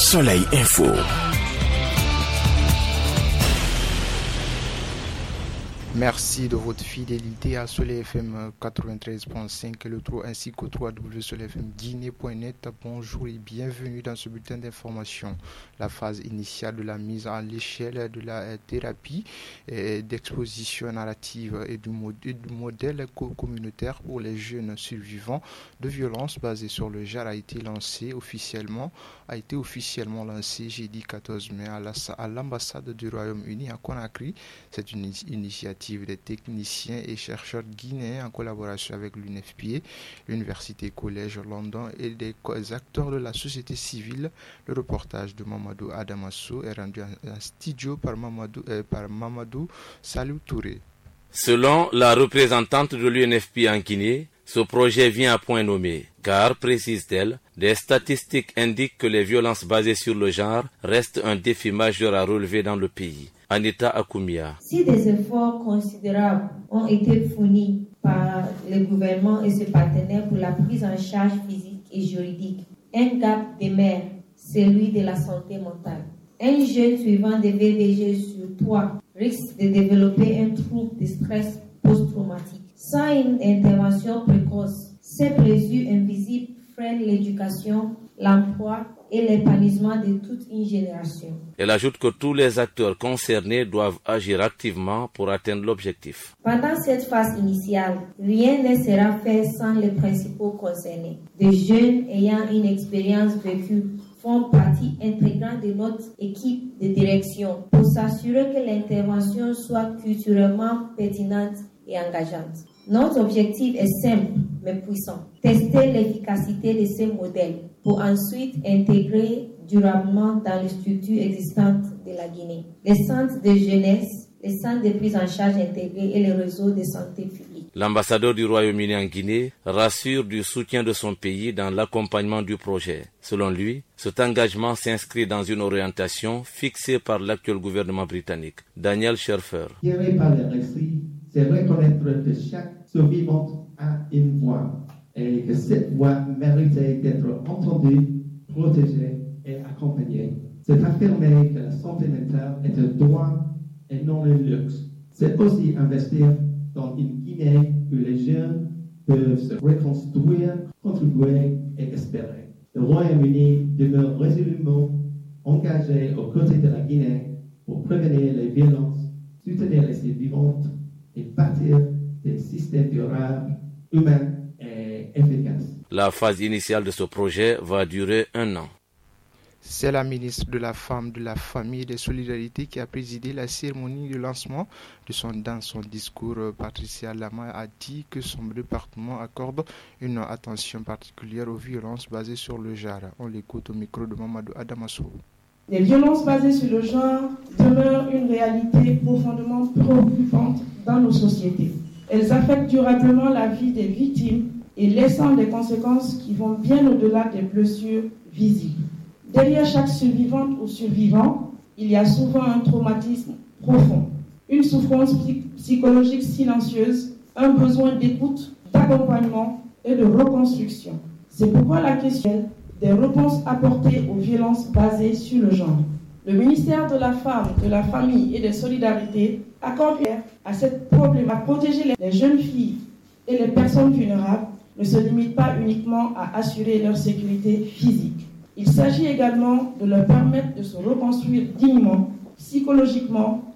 Soleil Info. Merci de votre fidélité à Soleil FM 93.5 et le trou ainsi qu'au www.soleilfmguinée.net. Bonjour et bienvenue dans ce bulletin d'information. La phase initiale de la mise à l'échelle de la thérapie et d'exposition narrative et du modèle communautaire pour les jeunes survivants de violences basées sur le genre a été officiellement lancé jeudi 14 mai à l'ambassade du Royaume-Uni à Conakry. C'est une initiative des techniciens et chercheurs guinéens en collaboration avec l'UNFPA, l'Université Collège London et des acteurs de la société civile. Le reportage de Mamadou Adamasso est rendu en studio par Mamadou Salou Touré. Selon la représentante de l'UNFPA en Guinée, ce projet vient à point nommé, car, précise-t-elle, des statistiques indiquent que les violences basées sur le genre restent un défi majeur à relever dans le pays. Anita Akoumia. Si des efforts considérables ont été fournis par le gouvernement et ses partenaires pour la prise en charge physique et juridique, un gap demeure, celui de la santé mentale. Un jeune suivant des VBG sur 3 risque de développer un trouble de stress post-traumatique. Sans une intervention précoce, ces blessures invisibles freinent l'éducation, l'emploi et l'épanouissement de toute une génération. Elle ajoute que tous les acteurs concernés doivent agir activement pour atteindre l'objectif. Pendant cette phase initiale, rien ne sera fait sans les principaux concernés. Des jeunes ayant une expérience vécue font partie intégrante de notre équipe de direction pour s'assurer que l'intervention soit culturellement pertinente et engageante. Notre objectif est simple mais puissant. Tester l'efficacité de ces modèles pour ensuite intégrer durablement dans les structures existantes de la Guinée. Les centres de jeunesse, les centres de prise en charge intégrés et les réseaux de santé publique. L'ambassadeur du Royaume-Uni en Guinée rassure du soutien de son pays dans l'accompagnement du projet. Selon lui, cet engagement s'inscrit dans une orientation fixée par l'actuel gouvernement britannique. Daniel Scherfer. Tiré par les récits, c'est reconnaître que chaque survivante a une voix et que cette voix mérite d'être entendue, protégée et accompagnée. C'est affirmer que la santé mentale est un droit et non un luxe. C'est aussi investir dans une Guinée où les jeunes peuvent se reconstruire, contribuer et espérer. Le Royaume-Uni demeure résolument engagé aux côtés de la Guinée pour prévenir les violences, soutenir les survivantes et bâtir des systèmes durables, humains et efficaces. La phase initiale de ce projet va durer 1 an. C'est la ministre de la Femme, de la Famille et des Solidarités qui a présidé la cérémonie de lancement dans son discours. Patricia Lama a dit que son département accorde une attention particulière aux violences basées sur le genre. On l'écoute au micro de Mamadou Adamasso. Les violences basées sur le genre demeurent une réalité profondément préoccupante dans nos sociétés. Elles affectent durablement la vie des victimes et laissant des conséquences qui vont bien au-delà des blessures visibles. Derrière chaque survivante ou survivant, il y a souvent un traumatisme profond, une souffrance psychologique silencieuse, un besoin d'écoute, d'accompagnement et de reconstruction. C'est pourquoi la question des réponses apportées aux violences basées sur le genre. Le ministère de la Femme, de la Famille et des Solidarités accorde à cette problématique à protéger les jeunes filles et les personnes vulnérables ne se limite pas uniquement à assurer leur sécurité physique. Il s'agit également de leur permettre de se reconstruire dignement, psychologiquement